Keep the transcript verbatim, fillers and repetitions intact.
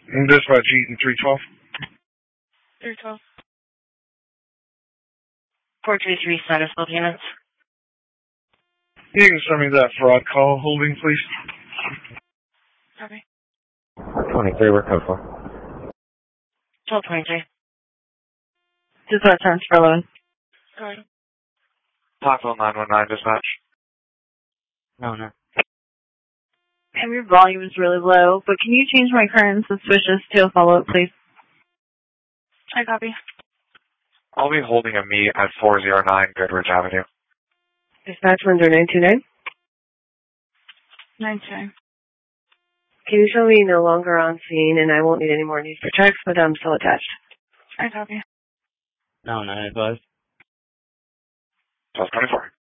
And dispatch Eaton three twelve. three twelve. four two three status bill payments. You can send me that fraud call holding, please. Copy. twenty-three, we're code for. twelve twenty-three. Just what turns for loan. Go ahead. Taco nine one nine dispatch. No, no. And your volume is really low, but can you change my current suspicious to a follow-up, please? I copy. I'll be holding a meet at four oh nine Goodrich Avenue. Dispatch one zero nine two nine. nine two nine. Can you show me no longer on scene, and I won't need any more news for checks, but I'm still attached. I copy. No, no, advised. twelve twenty-four.